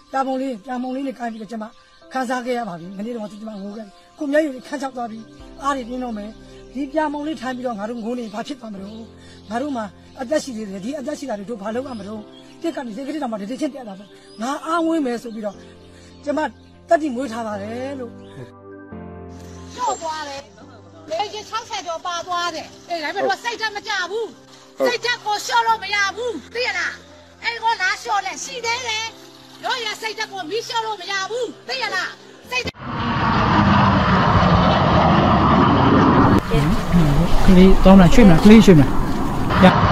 ပြာမုံလေးနဲ့ကိုင်းပြီးတော့ကျွန်မခန်းစားခဲ့ရပါပြီမနေ့တော့ကျွန်မငိုခဲ့ကိုမျက်ရည်ခန်းချောက်သွားပြီးအားတွေပြင်းတော့မယ်ဒီပြာမုံလေးထိုင်ပြီးတော့ငါတို့ငိုနေဘာဖြစ်သွားမလို့ငါတို့မှာအသက်ရှိသေးတယ်ဒီအသက်ရှိတာတွေတို့ဘာလုပ်ရမလို့တက်ကနေစိတ်ကလေးတောင်မှတတိချင်းတက်တာပဲငါအားဝင်းမယ်ဆိုပြီးတော့ကျွန်မတက်တိမွေးထားပါတယ်လို့ကျော်သွားတယ်လေကြီး60ကျော်ပါသွားတယ်အေးဒါပေမဲ့စိတ်တက်မကြဘူးစိတ်တက်ကိုလျှော့လို့မရဘူးသိရလားအဲ့ကောလားလျှော့လဲရှိသေးတယ်တို့ရစိတ်တက်ကိုမီးလျှော့လို့မရဘူးသိရလားစိတ်ကလေးတောင်းလာချွေးမလားကလေးချွေးမလား